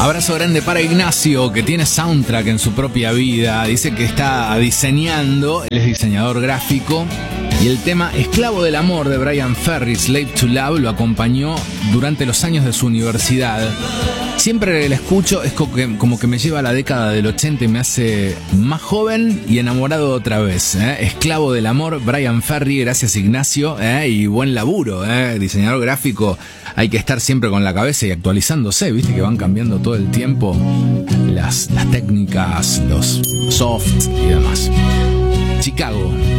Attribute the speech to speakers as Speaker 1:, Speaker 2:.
Speaker 1: Abrazo grande para Ignacio, que tiene soundtrack en su propia vida. Dice que está diseñando, él es diseñador gráfico. Y el tema Esclavo del Amor de Bryan Ferry, Slave to Love, lo acompañó durante los años de su universidad. Siempre que la escucho es como que me lleva a la década del 80 y me hace más joven y enamorado otra vez. Esclavo del Amor, Bryan Ferry, gracias Ignacio, y buen laburo, diseñador gráfico. Hay que estar siempre con la cabeza y actualizándose, viste que van cambiando todo el tiempo las técnicas, los softs y demás. Chicago.